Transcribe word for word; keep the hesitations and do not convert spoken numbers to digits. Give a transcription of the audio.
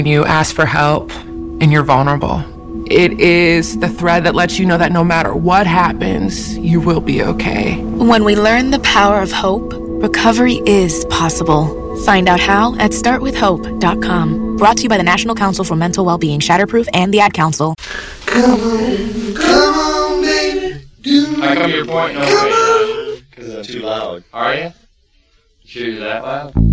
You ask for help and you're vulnerable. It is the thread that lets you know that no matter what happens, you will be okay. When we learn the power of hope, recovery is possible. Find out how at start with hope dot com. Brought to you by the National Council for Mental Wellbeing, Shatterproof, and the Ad Council. Come on, come on, baby. Do How come you're pointing over me? Because I'm too loud. Are you? You sure you're that loud?